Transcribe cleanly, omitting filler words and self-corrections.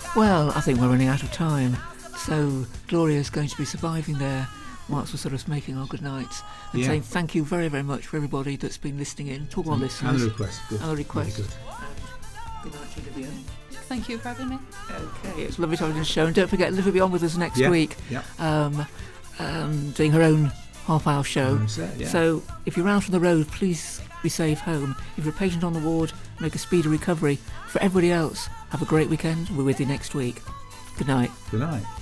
Well, I think we're running out of time, so Gloria's going to be surviving there whilst we're sort of making our good nights and saying thank you very, very much for everybody that's been listening in, to all our listeners. And the request. Good. And the request. Really Good night to Olivia. Thank you for having me. Okay, it's lovely to have you on the show, and don't forget Olivia will be on with us next week, Yeah. doing her own half-hour show. Yeah. So if you're out on the road, please be safe home. If you're a patient on the ward, make a speedy recovery. For everybody else, have a great weekend. We're with you next week. Good night. Good night.